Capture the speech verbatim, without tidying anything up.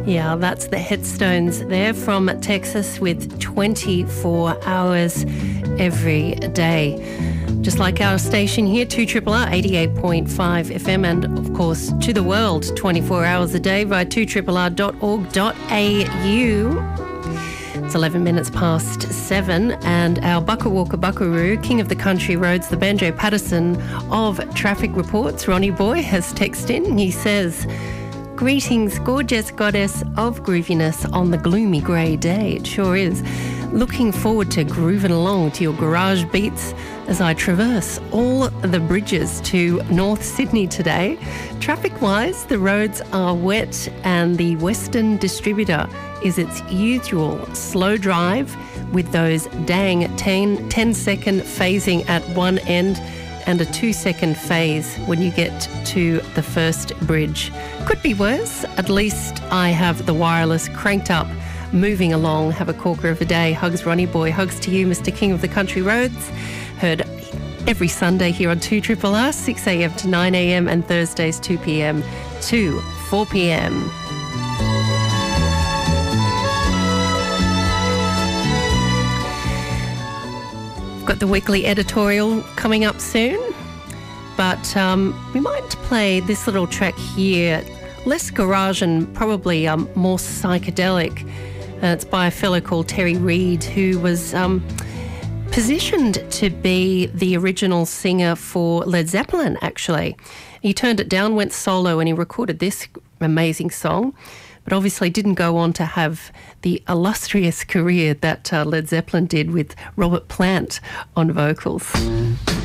Yeah, that's the Headstones there from Texas with twenty-four hours every day. Just like our station here, two R R R eighty-eight point five F M, and of course to the world twenty-four hours a day via two R R R dot org dot A U. It's eleven minutes past seven, and our Bucka Walker Buckaroo, King of the Country Roads, the Banjo Patterson of Traffic Reports, Ronnie Boy, has texted in. He says, "Greetings, gorgeous goddess of grooviness on the gloomy grey day." It sure is. Looking forward to grooving along to your garage beats as I traverse all the bridges to North Sydney today. Traffic-wise, the roads are wet and the Western Distributor is its usual slow drive with those dang ten, ten second phasing at one end and a two second phase when you get to the first bridge. Could be worse. At least I have the wireless cranked up, moving along. Have a corker of a day. Hugs, Ronnie Boy. Hugs to you, Mister King of the Country Roads. Heard every Sunday here on two R R R, six a m to nine a m, and Thursdays two p m to four p m. Got the weekly editorial coming up soon, but um, we might play this little track here, less garage and probably um, more psychedelic. Uh, it's by a fellow called Terry Reid, who was um, positioned to be the original singer for Led Zeppelin, actually. He turned it down, went solo, and he recorded this amazing song, but obviously didn't go on to have the illustrious career that uh, Led Zeppelin did with Robert Plant on vocals.